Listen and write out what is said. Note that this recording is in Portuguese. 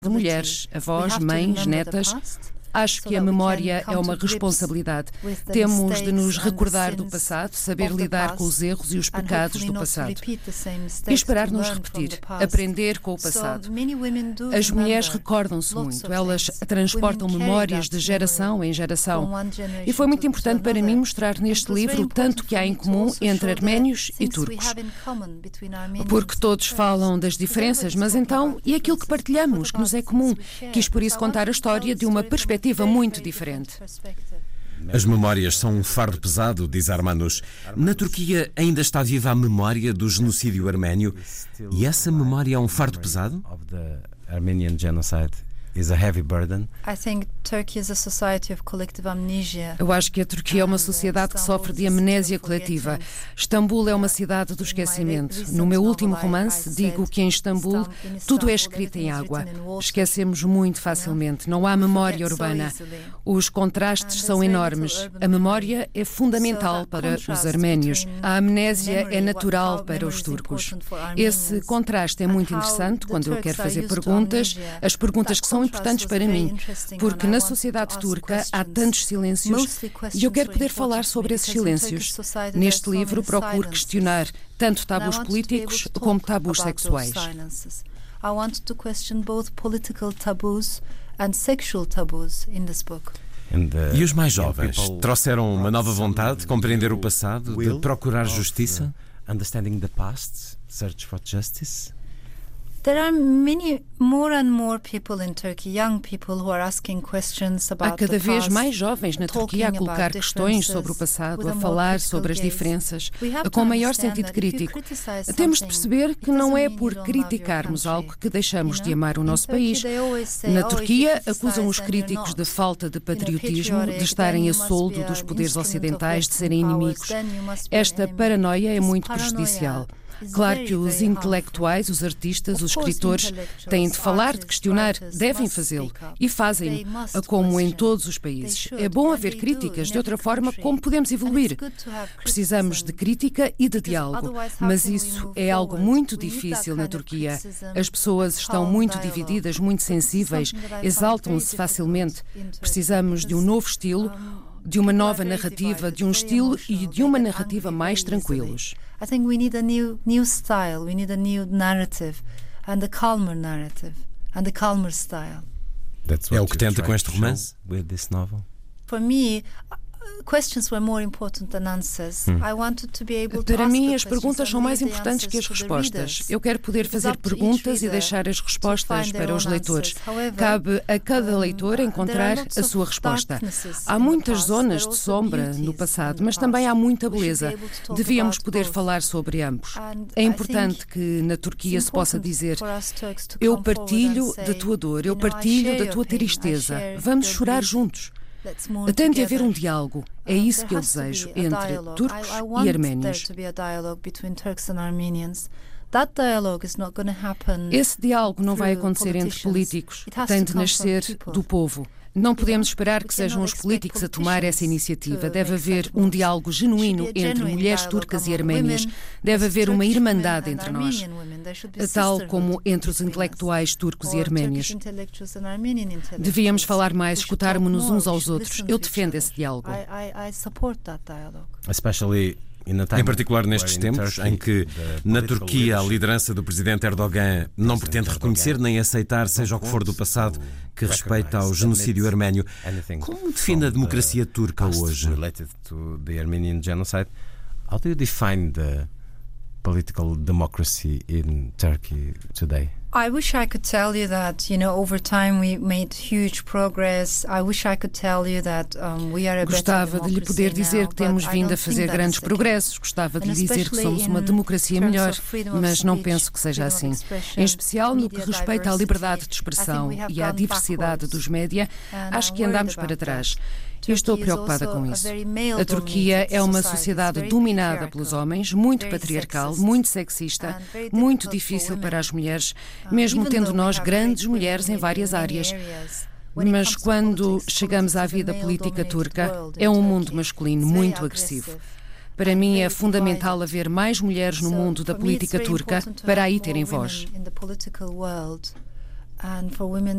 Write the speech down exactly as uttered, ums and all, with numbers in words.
de mulheres, avós, mães, netas. Acho que a memória é uma responsabilidade. Temos de nos recordar do passado, saber lidar com os erros e os pecados do passado e esperar nos repetir, aprender com o passado. As mulheres recordam-se muito, elas transportam memórias de geração em geração. E foi muito importante para mim mostrar neste livro tanto que há em comum entre arménios e turcos. Porque todos falam das diferenças, mas então, e aquilo que partilhamos, que nos é comum? Quis por isso contar a história de uma perspectiva muito diferente. As memórias são um fardo pesado, diz Armanus. Na Turquia ainda está viva a memória do genocídio arménio e essa memória é um fardo pesado? Eu acho que a Turquia é uma sociedade que sofre de amnésia coletiva. Istambul é uma cidade do esquecimento. No meu último romance, digo que em Istambul tudo é escrito em água. Esquecemos muito facilmente. Não há memória urbana. Os contrastes são enormes. A memória é fundamental para os arménios. A amnésia é natural para os turcos. Esse contraste é muito interessante quando eu quero fazer perguntas, as perguntas que são importantes para mim, porque na sociedade turca há tantos silêncios e eu quero poder falar sobre esses silêncios. Neste livro procuro questionar tanto tabus políticos como tabus sexuais. I want to question both political taboos and sexual taboos in this book. E os mais jovens trouxeram uma nova vontade de compreender o passado, de procurar justiça? Understanding the past, search for justice? There are many more and more people in Turkey, young people who are asking questions about Há cada the vez past, mais jovens na Turquia a colocar questões sobre o passado, a falar sobre as diferenças, com maior sentido crítico. Temos de perceber que não é por criticarmos algo que deixamos de amar o nosso país. Na Turquia, acusam os críticos de falta de patriotismo, de estarem a soldo dos poderes ocidentais, de serem inimigos. Esta paranoia é muito prejudicial. Claro que os intelectuais, os artistas, os escritores têm de falar, de questionar, devem fazê-lo e fazem-no, como em todos os países. É bom haver críticas, de outra forma, como podemos evoluir? Precisamos de crítica e de diálogo, mas isso é algo muito difícil na Turquia. As pessoas estão muito divididas, muito sensíveis, exaltam-se facilmente. Precisamos de um novo estilo, de uma nova narrativa, de um estilo e de uma narrativa mais tranquilos. I think we need a new new style, we need a new narrative and a calmer narrative and a calmer style. É o que tenta com este romance? With this novel? For me, questions were more important than answers. Hmm. I wanted to be able to Para ask mim, the as questions perguntas and são mais leave the importantes que as answers to the respostas. readers. Eu quero poder It's fazer up to each perguntas e reader deixar as to respostas find their para os own leitores. answers. However, Cabe a cada leitor um, encontrar there are lots a of sua resposta. darknesses Há in the muitas past, zonas there are de also sombra beauties no in passado, the mas também há past. muita We should beleza. be able to talk Devíamos about poder both. falar sobre ambos. And É I importante think que na Turquia it's se possa important dizer: for us Turks to eu come forward partilho and say, da tua dor, eu you know, I partilho share da your tua pain, I tristeza. share Vamos your chorar grief. juntos. Let's mourn Tem de haver together. um diálogo. É Uh, isso que eu there has to be desejo a entre dialogue. turcos I, I e want arménios. there to be a dialogue between Turks and Armenians. That dialogue is not going to happen. Esse diálogo não vai through acontecer entre politicians. políticos. It has Tem to de come nascer from people. do povo. Não podemos esperar que sejam os políticos a tomar essa iniciativa. Deve haver um diálogo genuíno entre mulheres turcas e arménias. Deve haver uma irmandade entre nós, tal como entre os intelectuais turcos e arménios. Devíamos falar mais, escutarmos-nos uns aos outros. Eu defendo esse diálogo. Especially Em particular nestes tempos em que, na Turquia, a liderança do presidente Erdogan não pretende reconhecer nem aceitar, seja o que for do passado, que respeita ao genocídio arménio. Como define a democracia turca hoje? How do you define the political democracy in Turkey today? I wish I could tell you that, you know, over time we made huge progress. I wish I could tell you that um, we are a better democracy Gostava de lhe poder dizer que temos vindo a fazer grandes progressos. Gostava de lhe dizer que somos uma democracia melhor, mas não penso que seja assim. Em especial no que respeita à liberdade de expressão e à diversidade dos média, acho que andamos para trás. Eu estou preocupada com isso. A Turquia é uma sociedade dominada pelos homens, muito patriarcal, muito sexista, muito difícil para as mulheres, mesmo tendo nós grandes mulheres em várias áreas. Mas quando chegamos à vida política turca, é um mundo masculino muito agressivo. Para mim é fundamental haver mais mulheres no mundo da política turca para aí terem voz. and for women